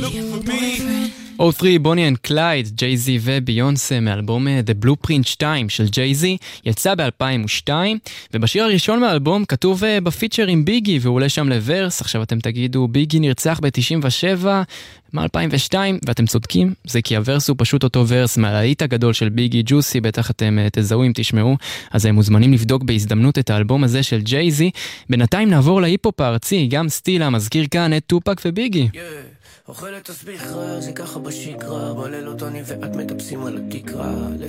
O3, בוני אנד קלייד, ג'יי-זי וביונסה מאלבום The Blueprint 2 של ג'יי-זי, יצא ב-2002, ובשיר הראשון מהאלבום כתוב בפיצ'ר עם ביגי, והוא עולה שם לוורס. עכשיו אתם תגידו, ביגי נרצח ב-97 מ-2002, ואתם צודקים, זה כי הוורס הוא פשוט אותו ורס מהלהיט הגדול של ביגי, ג'וסי, בטח אתם תזהו אם תשמעו, אז הם מוזמנים לבדוק בהזדמנות את האלבום הזה של ג'יי-זי. בינתיים נעבור להיפ-הופ הארצי, גם סטילה מזכיר כאן את טופק וביגי. אוכלת תסביך רע, זה ככה בשגרה, בלילות אני ואת מטפסים על הכיכרה,